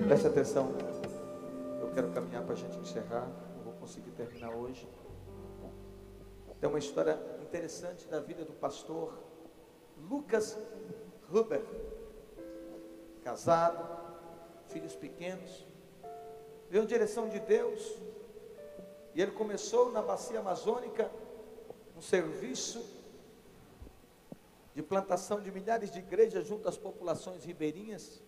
Preste atenção, eu quero caminhar para a gente encerrar, não vou conseguir terminar hoje. Tem uma história interessante da vida do pastor Lucas Huber, casado, filhos pequenos, veio em direção de Deus, e ele começou na bacia amazônica um serviço de plantação de milhares de igrejas junto às populações ribeirinhas.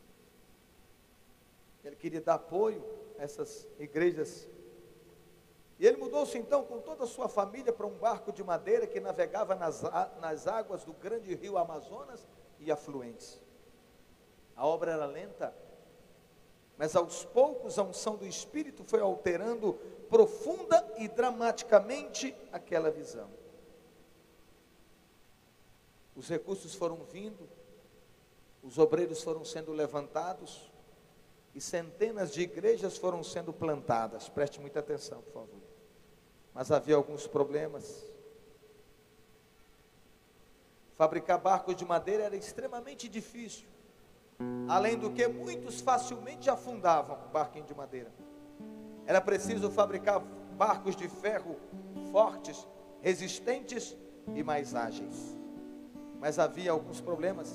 Ele queria dar apoio a essas igrejas. E ele mudou-se então com toda a sua família para um barco de madeira que navegava nas águas do grande rio Amazonas e afluentes. A obra era lenta, mas aos poucos a unção do Espírito foi alterando profunda e dramaticamente aquela visão. Os recursos foram vindo, os obreiros foram sendo levantados, e centenas de igrejas foram sendo plantadas. Preste muita atenção, por favor. Mas havia alguns problemas. Fabricar barcos de madeira era extremamente difícil. Além do que, muitos facilmente afundavam o barquinho de madeira. Era preciso fabricar barcos de ferro fortes, resistentes e mais ágeis. Mas havia alguns problemas.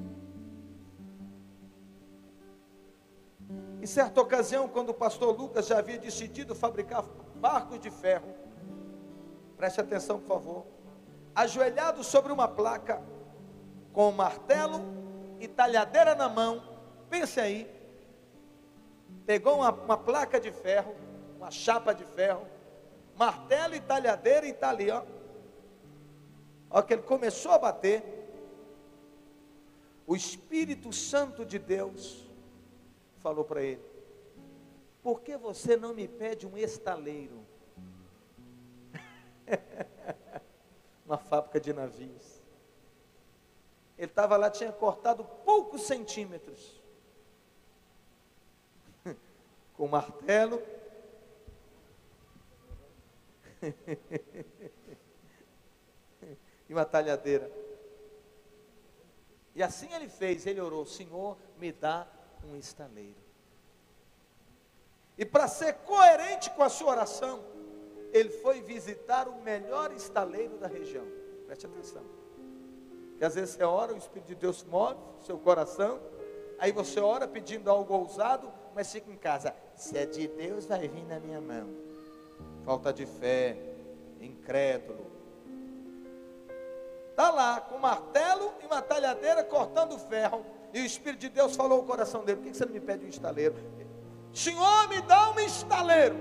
Em certa ocasião, quando o pastor Lucas já havia decidido fabricar barcos de ferro, preste atenção, por favor, ajoelhado sobre uma placa, com um martelo e talhadeira na mão, pense aí, pegou uma placa de ferro, uma chapa de ferro, martelo e talhadeira, e está ali, ó. Ó, que ele começou a bater, o Espírito Santo de Deus falou para ele: por que você não me pede um estaleiro? Uma fábrica de navios. Ele estava lá, tinha cortado poucos centímetros, com um martelo, e uma talhadeira. E assim ele fez, ele orou: Senhor, me dá um estaleiro. E para ser coerente com a sua oração, ele foi visitar o melhor estaleiro da região. Preste atenção, que às vezes você ora, o Espírito de Deus move o seu coração, aí você ora pedindo algo ousado, mas fica em casa: se é de Deus, vai vir na minha mão. Falta de fé, incrédulo. Está lá com martelo e uma talhadeira cortando ferro, e o Espírito de Deus falou ao coração dele: por que você não me pede um estaleiro? Senhor, me dá um estaleiro.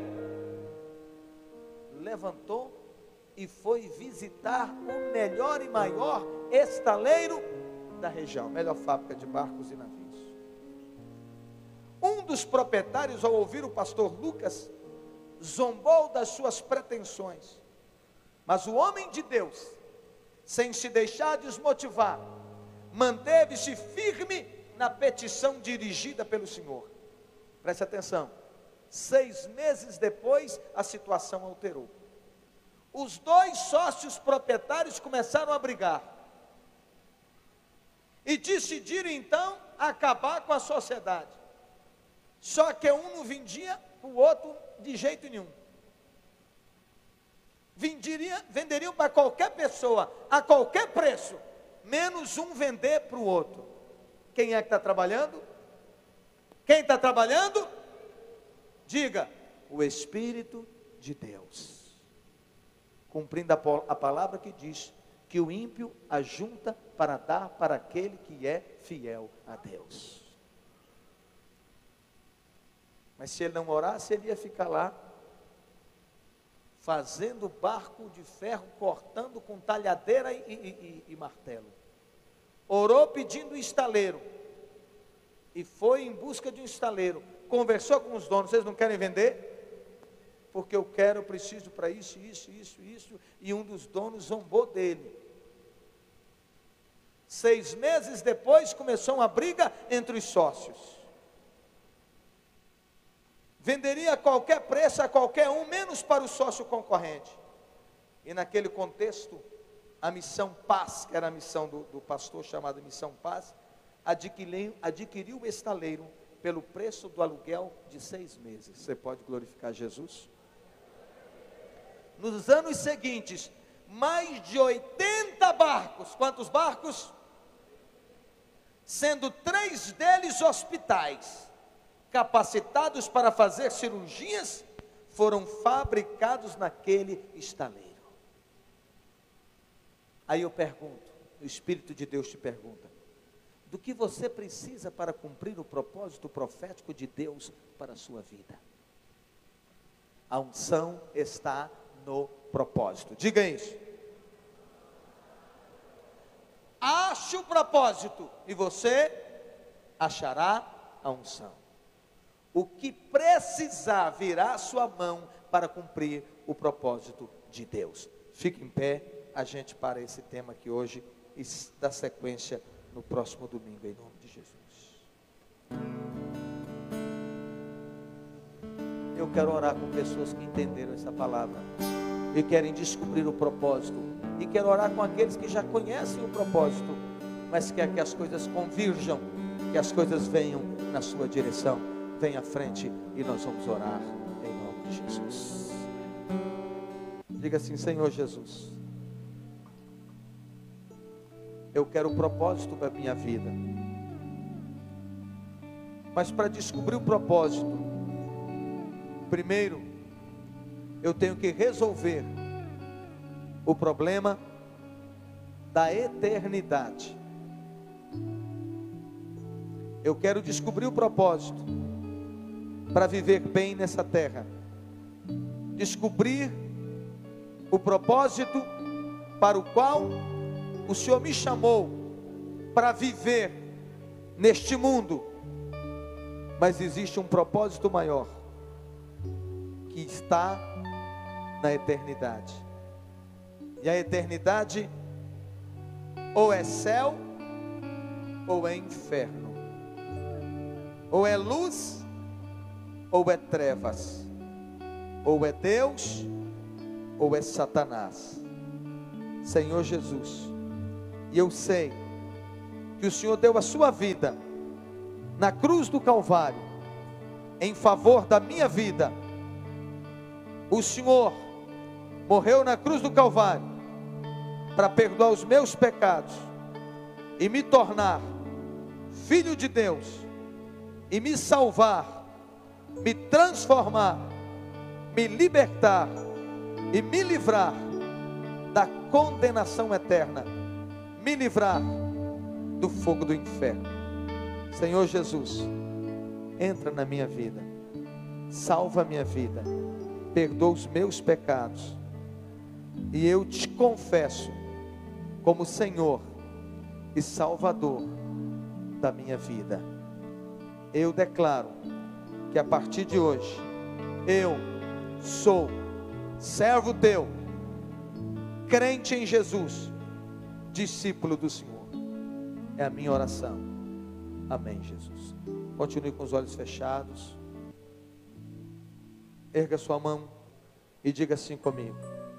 Levantou e foi visitar o melhor e maior estaleiro da região, melhor fábrica de barcos e navios. Um dos proprietários, ao ouvir o pastor Lucas, zombou das suas pretensões, mas o homem de Deus, sem se deixar desmotivar, manteve-se firme na petição dirigida pelo Senhor. Preste atenção, 6 meses depois a situação alterou. Os dois sócios proprietários começaram a brigar e decidiram então acabar com a sociedade. Só que um não vendia, o outro de jeito nenhum. Venderiam para qualquer pessoa, a qualquer preço, menos um vender para o outro. Quem é que está trabalhando? Quem está trabalhando? Diga: o Espírito de Deus, cumprindo a palavra que diz que o ímpio ajunta para dar para aquele que é fiel a Deus. Mas se ele não orasse, ele ia ficar lá fazendo barco de ferro, cortando com talhadeira e martelo. Orou pedindo um estaleiro, e foi em busca de um estaleiro. Conversou com os donos: vocês não querem vender? Porque eu preciso para isso. E um dos donos zombou dele. 6 meses depois começou uma briga entre os sócios. Venderia a qualquer preço a qualquer um, menos para o sócio concorrente. E naquele contexto, a Missão Paz, que era a missão do pastor chamada Missão Paz, adquiriu o estaleiro pelo preço do aluguel de 6 meses. Você pode glorificar Jesus? Nos anos seguintes, mais de 80 barcos. Quantos barcos? Sendo 3 deles hospitais, capacitados para fazer cirurgias, foram fabricados naquele estaleiro. Aí eu pergunto, o Espírito de Deus te pergunta: do que você precisa para cumprir o propósito profético de Deus para a sua vida? A unção está no propósito. Diga isso. Ache o propósito e você achará a unção. O que precisar virá à sua mão para cumprir o propósito de Deus. Fique em pé, a gente para esse tema aqui hoje e dá sequência no próximo domingo, em nome de Jesus. Eu quero orar com pessoas que entenderam essa palavra e querem descobrir o propósito, e quero orar com aqueles que já conhecem o propósito, mas quer que as coisas convirjam, que as coisas venham na sua direção. Vem à frente e nós vamos orar em nome de Jesus. Diga assim: Senhor Jesus, eu quero o propósito da minha vida, mas para descobrir o propósito, primeiro eu tenho que resolver o problema da eternidade. Eu quero descobrir o propósito para viver bem nessa terra, descobrir o propósito para o qual o Senhor me chamou para viver neste mundo. Mas existe um propósito maior, que está na eternidade. E a eternidade ou é céu ou é inferno, ou é luz ou é trevas, ou é Deus ou é Satanás. Senhor Jesus, e eu sei que o Senhor deu a sua vida na cruz do Calvário em favor da minha vida. O Senhor morreu na cruz do Calvário para perdoar os meus pecados e me tornar filho de Deus e me salvar, me transformar, me libertar e me livrar da condenação eterna, me livrar do fogo do inferno. Senhor Jesus, entra na minha vida, salva a minha vida, perdoa os meus pecados, e eu te confesso como Senhor e Salvador da minha vida. Eu declaro que a partir de hoje eu sou servo teu, crente em Jesus, discípulo do Senhor. É a minha oração. Amém, Jesus. Continue com os olhos fechados. Erga sua mão e diga assim comigo: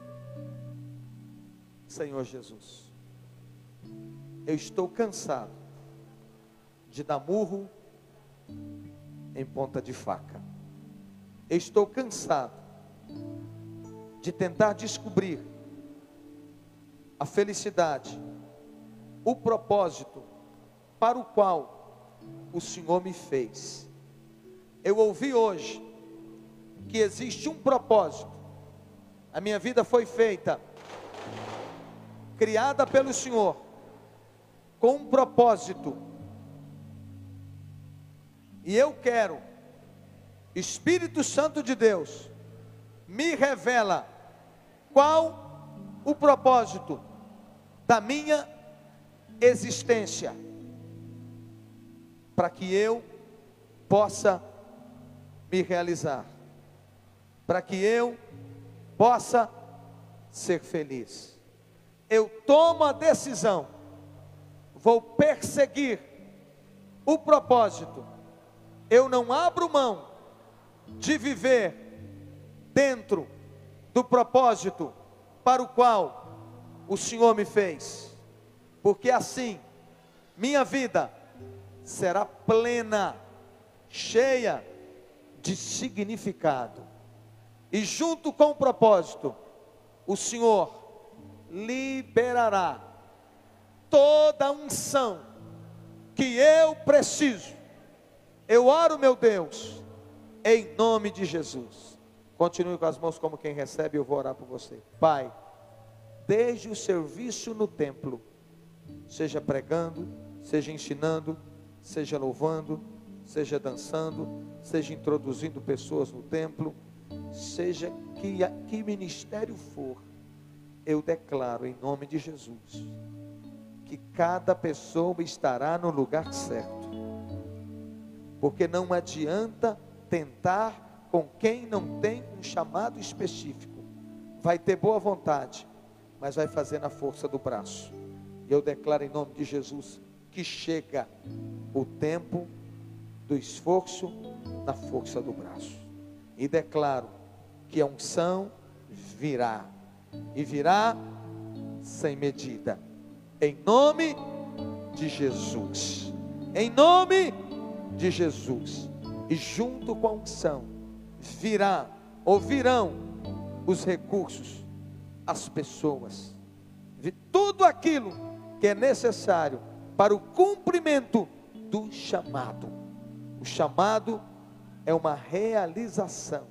Senhor Jesus, eu estou cansado de dar murro em ponta de faca. Eu estou cansado de tentar descobrir a felicidade, o propósito para o qual o Senhor me fez. Eu ouvi hoje que existe um propósito. A minha vida foi feita, criada pelo Senhor, com um propósito. E eu quero, Espírito Santo de Deus, me revela qual o propósito da minha existência, para que eu possa me realizar, para que eu possa ser feliz. Eu tomo a decisão, vou perseguir o propósito. Eu não abro mão de viver dentro do propósito para o qual o Senhor me fez, porque assim minha vida será plena, cheia de significado. E junto com o propósito, o Senhor liberará toda a unção que eu preciso. Eu oro, meu Deus, em nome de Jesus. Continue com as mãos como quem recebe, eu vou orar por você. Pai, desde o serviço no templo, seja pregando, seja ensinando, seja louvando, seja dançando, seja introduzindo pessoas no templo, seja que ministério for, eu declaro em nome de Jesus, que cada pessoa estará no lugar certo, porque não adianta tentar com quem não tem um chamado específico. Vai ter boa vontade, mas vai fazer na força do braço. E eu declaro em nome de Jesus que chega o tempo do esforço na força do braço. E declaro que a unção virá, e virá sem medida, em nome de Jesus, em nome de Jesus. E junto com a unção virá, ou virão os recursos, as pessoas, tudo aquilo que é necessário para o cumprimento do chamado. O chamado é uma realização,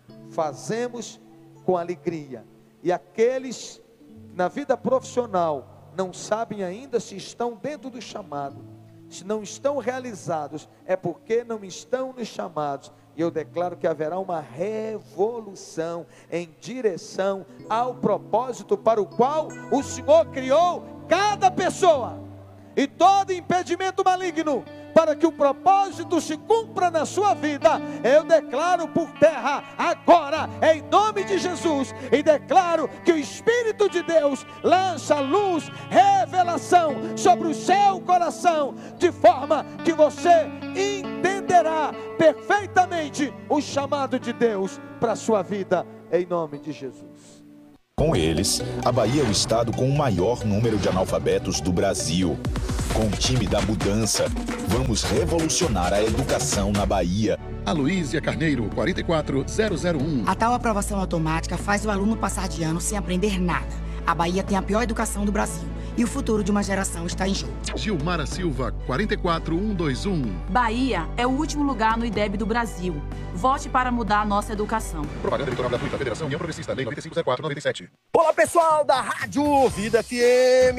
fazemos com alegria. E aqueles que na vida profissional não sabem ainda se estão dentro do chamado, se não estão realizados, é porque não estão nos chamados. E eu declaro que haverá uma revolução em direção ao propósito para o qual o Senhor criou cada pessoa. E todo impedimento maligno para que o propósito se cumpra na sua vida, eu declaro por terra agora, em nome de Jesus. E declaro que o Espírito de Deus lança luz, revelação sobre o seu coração, de forma que você entenderá perfeitamente o chamado de Deus para a sua vida, em nome de Jesus. Com eles, a Bahia é o estado com o maior número de analfabetos do Brasil. Com o time da mudança, vamos revolucionar a educação na Bahia. Aloísia Carneiro, 44001. A tal aprovação automática faz o aluno passar de ano sem aprender nada. A Bahia tem a pior educação do Brasil e o futuro de uma geração está em jogo. Gilmara Silva, 44121. Bahia é o último lugar no IDEB do Brasil. Vote para mudar a nossa educação. Propaganda eleitoral gratuita, Federação União Progressista, Lei 9504/97. Olá, pessoal da Rádio Vida FM.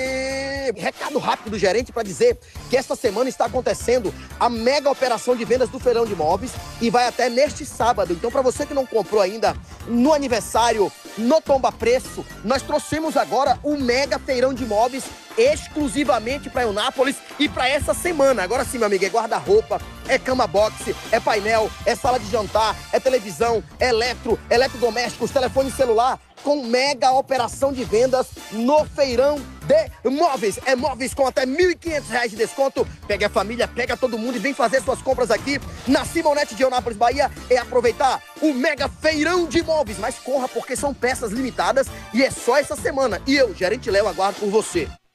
Recado rápido do gerente para dizer que esta semana está acontecendo a mega operação de vendas do Feirão de Imóveis e vai até neste sábado. Então, para você que não comprou ainda no aniversário, no Tomba Preço, nós trouxemos agora o mega Feirão de Imóveis exclusivamente para Eunápolis e para essa semana. Agora sim, meu amigo, é guarda-roupa, é cama box, é painel, é sala de jantar, é televisão, é eletrodomésticos, telefone celular, com mega operação de vendas no Feirão de Móveis. É móveis com até R$ 1.500 de desconto. Pega a família, pega todo mundo e vem fazer suas compras aqui na Simonete de Eunápolis, Bahia. É aproveitar o mega Feirão de Móveis. Mas corra, porque são peças limitadas e é só essa semana. E eu, gerente Léo, aguardo por você.